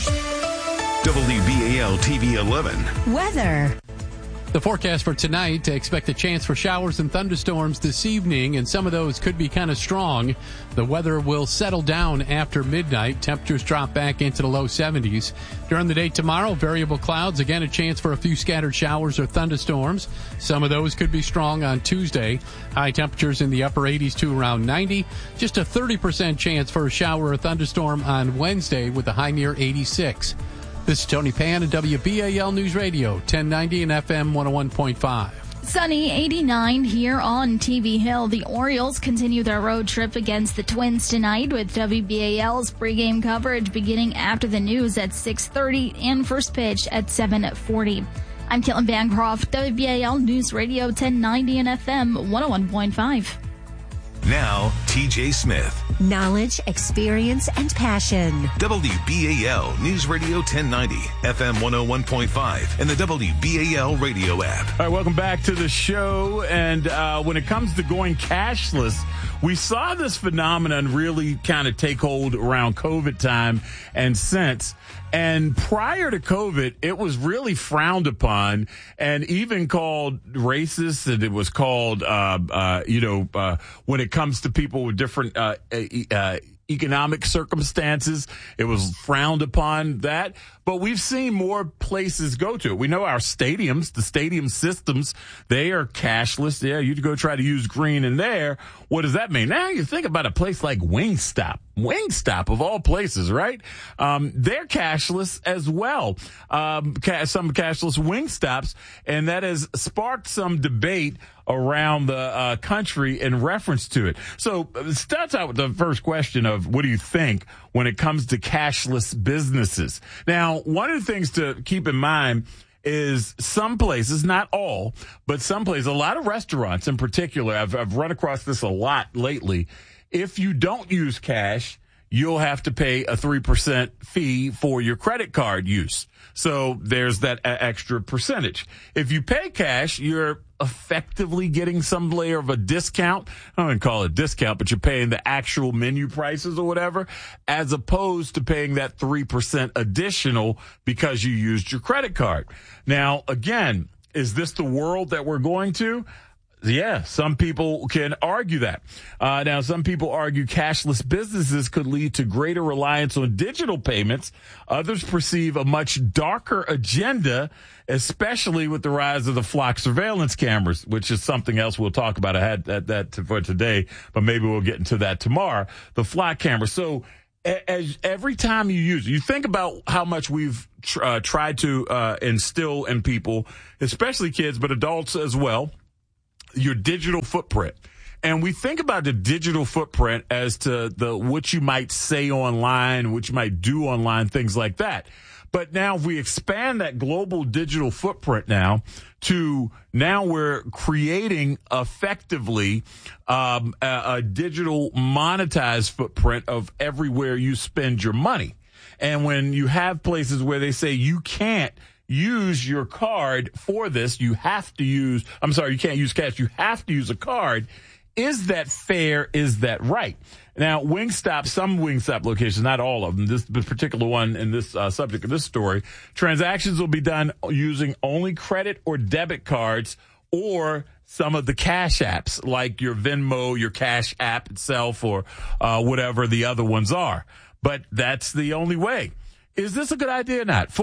L: WBAL TV 11.
B: Weather.
X: The forecast for tonight, expect a chance for showers and thunderstorms this evening, and some of those could be kind of strong. The weather will settle down after midnight. Temperatures drop back into the low 70s. During the day tomorrow, variable clouds. Again, a chance for a few scattered showers or thunderstorms. Some of those could be strong on Tuesday. High temperatures in the upper 80s to around 90. Just a 30% chance for a shower or thunderstorm on Wednesday with a high near 86. This is Tony Pan at WBAL News Radio, 1090 and FM 101.5.
F: Sunny 89 here on TV Hill. The Orioles continue their road trip against the Twins tonight with WBAL's pregame coverage beginning after the news at 6:30 and first pitch at 7:40. I'm Caitlin Bancroft, WBAL News Radio 1090 and FM 101.5.
L: Now, TJ Smith.
B: Knowledge, experience, and passion.
L: WBAL News Radio 1090, FM 101.5, and the WBAL radio app.
E: All right, welcome back to the show. And when it comes to going cashless, we saw this phenomenon really kind of take hold around COVID time and since. And prior to COVID, it was really frowned upon and even called racist. And it was called, when it comes to people with different economic circumstances, it was frowned upon that. But we've seen more places go to it. We know our stadiums, the stadium systems, they are cashless. Yeah, you go try to use green in there. What does that mean? Now you think about a place like Wingstop of all places, right? They're cashless as well. Some cashless Wingstops, and that has sparked some debate around the country in reference to it. So starts out with the first question of what do you think when it comes to cashless businesses? Now, one of the things to keep in mind is some places, not all, but some places, a lot of restaurants in particular, I've run across this a lot lately. If you don't use cash, you'll have to pay a 3% fee for your credit card use. So there's that extra percentage. If you pay cash, you're effectively getting some layer of a discount. I don't even call it a discount, but you're paying the actual menu prices or whatever, as opposed to paying that 3% additional because you used your credit card. Now, again, is this the world that we're going to? Yeah, some people can argue that. Now, some people argue cashless businesses could lead to greater reliance on digital payments. Others perceive a much darker agenda, especially with the rise of the flock surveillance cameras, which is something else we'll talk about. I had that for today, but maybe we'll get into that tomorrow. The flock camera. So as every time you use it, you think about how much we've tried to instill in people, especially kids, but adults as well, your digital footprint. And we think about the digital footprint as to what you might say online, what you might do online, things like that. But now if we expand that global digital footprint now we're creating effectively a digital monetized footprint of everywhere you spend your money. And when you have places where they say you can't use your card for this, you can't use cash, you have to use a card. Is that fair? Is that right? Now, some Wingstop locations, not all of them, this particular one in this subject of this story, transactions will be done using only credit or debit cards or some of the cash apps like your Venmo, your Cash app itself, or whatever the other ones are. But that's the only way. Is this a good idea or not?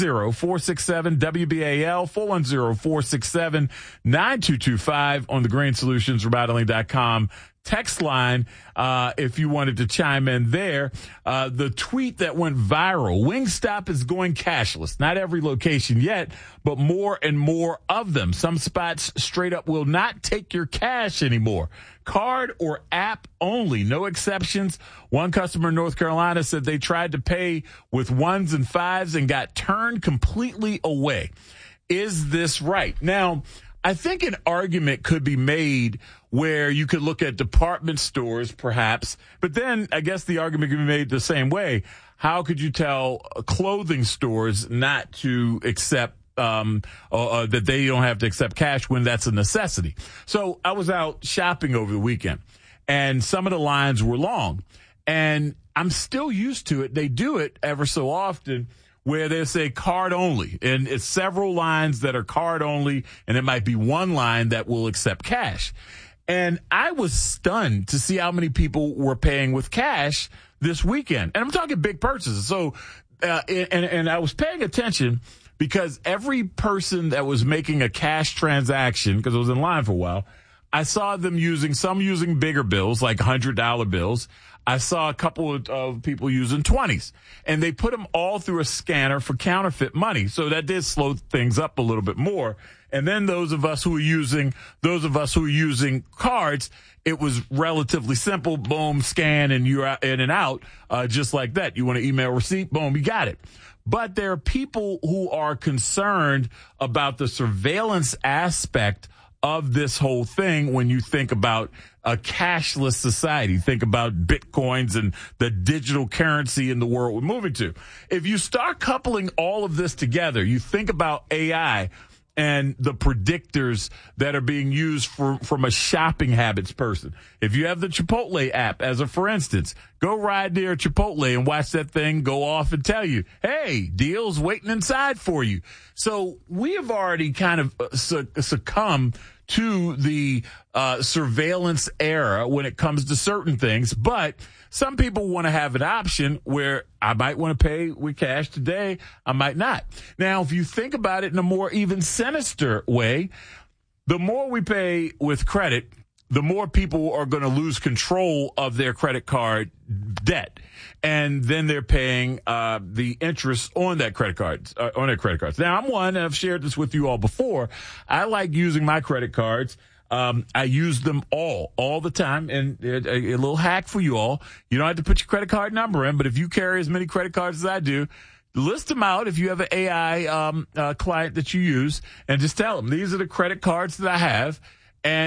E: 410-467-WBAL, 410-467-9225 on the GreenSolutionsRemodeling.com text line. If you wanted to chime in there, the tweet that went viral, Wingstop is going cashless. Not every location yet, but more and more of them. Some spots straight up will not take your cash anymore. Card or app only, no exceptions. One customer in North Carolina said they tried to pay with ones and fives and got turned completely away. Is this right? Now, I think an argument could be made where you could look at department stores, perhaps, but then I guess the argument could be made the same way. How could you tell clothing stores not to accept that they don't have to accept cash when that's a necessity? So I was out shopping over the weekend, and some of the lines were long, and I'm still used to it. They do it ever so often where they say card only, and it's several lines that are card only, and it might be one line that will accept cash. And I was stunned to see how many people were paying with cash this weekend. And I'm talking big purchases. So, and I was paying attention because every person that was making a cash transaction, because I was in line for a while, I saw them using bigger bills, like $100 bills. I saw a couple of people using 20s, and they put them all through a scanner for counterfeit money. So that did slow things up a little bit more. And then those of us who are using cards, it was relatively simple. Boom, scan, and you're in and out, just like that. You want to email receipt? Boom, you got it. But there are people who are concerned about the surveillance aspect of this whole thing when you think about a cashless society. Think about Bitcoins and the digital currency in the world we're moving to. If you start coupling all of this together, you think about AI and the predictors that are being used from a shopping habits person. If you have the Chipotle app, for instance, go ride near Chipotle and watch that thing go off and tell you, hey, deal's waiting inside for you. So we have already kind of succumbed to the surveillance era when it comes to certain things, but some people want to have an option where I might want to pay with cash today, I might not. Now, if you think about it in a more even sinister way, the more we pay with credit, the more people are going to lose control of their credit card debt. And then they're paying the interest on that credit cards, on their credit cards. Now, I'm one, and I've shared this with you all before. I like using my credit cards. I use them all the time. And a little hack for you all. You don't have to put your credit card number in, but if you carry as many credit cards as I do, list them out if you have an AI client that you use, and just tell them, these are the credit cards that I have. And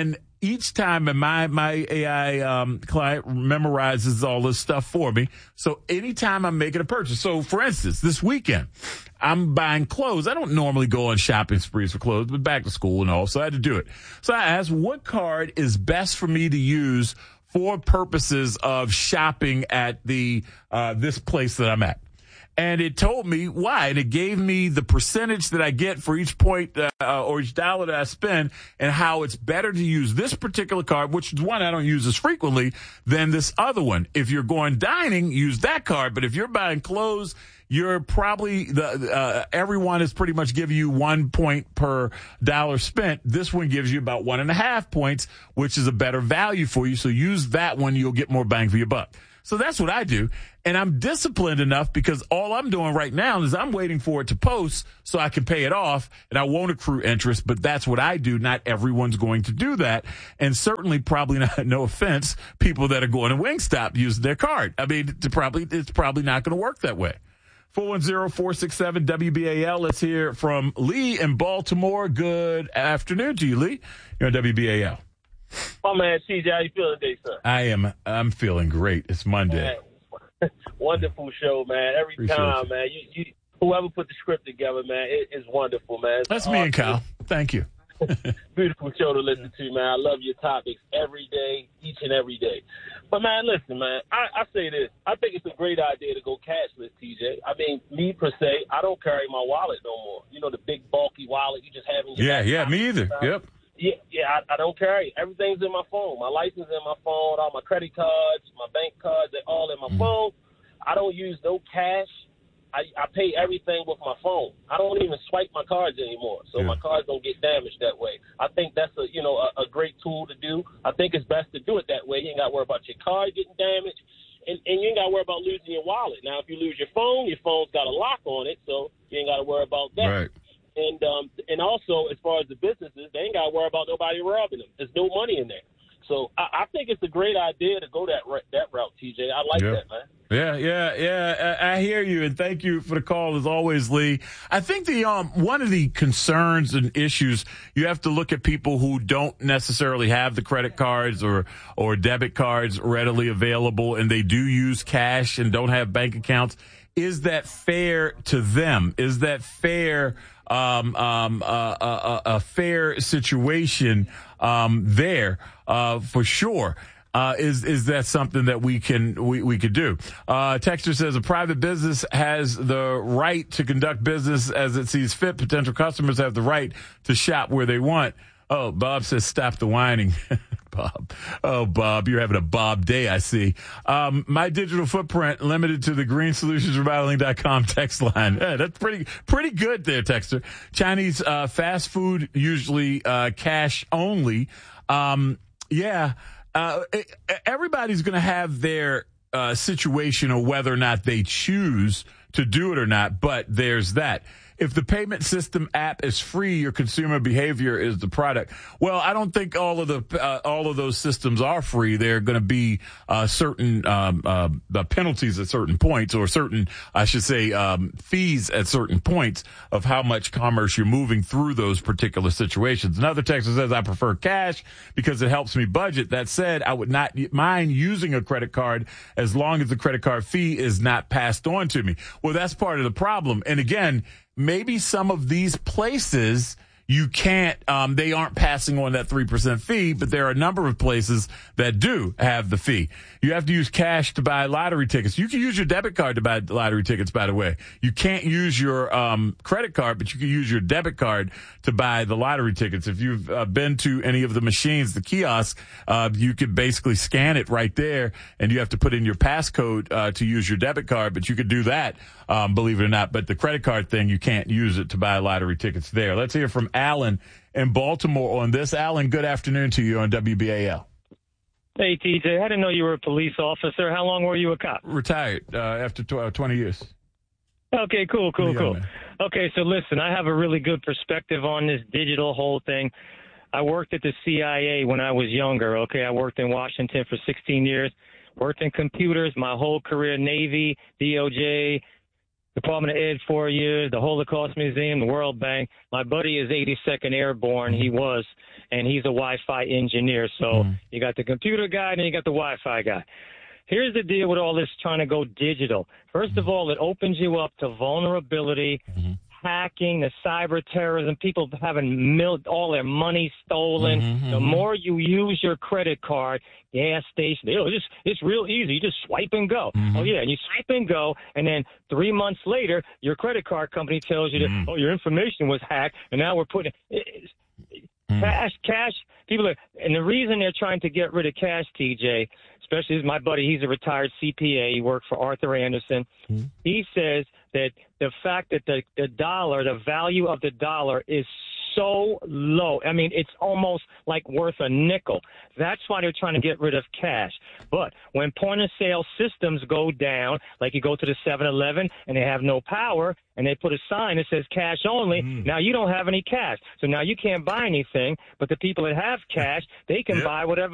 E: each time, and my AI client memorizes all this stuff for me. So anytime I'm making a purchase, so for instance, this weekend, I'm buying clothes. I don't normally go on shopping sprees for clothes, but back to school and all, so I had to do it. So I asked, what card is best for me to use for purposes of shopping at the this place that I'm at? And it told me why, and it gave me the percentage that I get for each point or each dollar that I spend, and how it's better to use this particular card, which is one I don't use as frequently, than this other one. If you're going dining, use that card, but if you're buying clothes, you're probably everyone is pretty much giving you 1 point per dollar spent. This one gives you about 1.5 points, which is a better value for you. So use that one; you'll get more bang for your buck. So that's what I do. And I'm disciplined enough because all I'm doing right now is I'm waiting for it to post so I can pay it off, and I won't accrue interest, but that's what I do. Not everyone's going to do that. And certainly probably not, no offense, people that are going to Wingstop using their card. I mean, it's probably not going to work that way. 410-467-WBAL. Let's hear from Lee in Baltimore. Good afternoon to you, Lee. You're on WBAL.
A: Oh, man, TJ, how you feeling today, sir?
E: I'm feeling great. It's Monday.
A: Man, wonderful show, man. Every time, man. You whoever put the script together, man, it's wonderful, man.
E: That's me and Kyle. Thank you.
A: Beautiful show to listen to, man. I love your topics every day, each and every day. But, man, listen, man, I say this. I think it's a great idea to go cashless, TJ. I mean, me, per se, I don't carry my wallet no more. You know, the big, bulky wallet you just have in your back pocket.
E: Me either. Yep.
A: Yeah, I don't carry it. Everything's in my phone. My license in my phone, all my credit cards, my bank cards, they're all in my phone. I don't use no cash. I pay everything with my phone. I don't even swipe my cards anymore, so my cards don't get damaged that way. I think that's a great tool to do. I think it's best to do it that way. You ain't got to worry about your card getting damaged, and you ain't got to worry about losing your wallet. Now, if you lose your phone's got a lock on it, so you ain't got to worry about that.
E: Right.
A: And also, as far as the businesses, they ain't got to worry about nobody robbing them. There's no money in there. So I think it's a great idea to go that route, TJ. I like that, man.
E: Yeah. I hear you, and thank you for the call as always, Lee. I think the one of the concerns and issues, you have to look at people who don't necessarily have the credit cards or debit cards readily available, and they do use cash and don't have bank accounts. Is that fair to them? Is that fair? A fair situation there for sure. Is that something that we could do? Texter says a private business has the right to conduct business as it sees fit. Potential customers have the right to shop where they want. Oh, Bob says stop the whining. Bob. Oh, Bob, you're having a Bob day, I see. My digital footprint limited to the greensolutionsremodeling.com text line. Yeah, that's pretty good there, Texter. Chinese fast food, usually cash only. Everybody's going to have their situation of whether or not they choose to do it or not, but there's that. If the payment system app is free, your consumer behavior is the product. Well, I don't think all of those systems are free. There are going to be certain penalties at certain points, or certain, I should say, fees at certain points of how much commerce you're moving through those particular situations. Another texter says, I prefer cash because it helps me budget. That said, I would not mind using a credit card as long as the credit card fee is not passed on to me. Well, that's part of the problem. And again, maybe some of these places you can't, they aren't passing on that 3% fee, but there are a number of places that do have the fee. You have to use cash to buy lottery tickets. You can use your debit card to buy lottery tickets, by the way. You can't use your credit card, but you can use your debit card to buy the lottery tickets. If you've been to any of the machines, the kiosks, you could basically scan it right there, and you have to put in your passcode to use your debit card, but you could do that, believe it or not. But the credit card thing, you can't use it to buy lottery tickets there. Let's hear from Alan in Baltimore on this. Alan, good afternoon to you on WBAL.
D: Hey, TJ, I didn't know you were a police officer. How long were you a cop?
E: Retired after 20 years.
D: Okay, cool. Okay, so listen, I have a really good perspective on this digital whole thing. I worked at the CIA when I was younger, okay? I worked in Washington for 16 years, worked in computers my whole career, Navy, DOJ, Department of Ed 4 years, the Holocaust Museum, the World Bank. My buddy is 82nd Airborne. He was, and he's a Wi-Fi engineer. So you got the computer guy and then you got the Wi-Fi guy. Here's the deal with all this trying to go digital. First of all, it opens you up to vulnerability, hacking, the cyber terrorism, people having all their money stolen. The more you use your credit card, gas station, it's real easy. You just swipe and go. Oh, yeah, and you swipe and go, and then 3 months later, your credit card company tells you that, your information was hacked, and now we're putting cash. People are, and the reason they're trying to get rid of cash, TJ, especially my buddy, he's a retired CPA. He worked for Arthur Andersen. He says that the fact that the dollar, the value of the dollar is so low. I mean, it's almost like worth a nickel. That's why they're trying to get rid of cash. But when point-of-sale systems go down, like you go to the 7-Eleven and they have no power, and they put a sign that says cash only, now you don't have any cash. So now you can't buy anything, but the people that have cash, they can buy whatever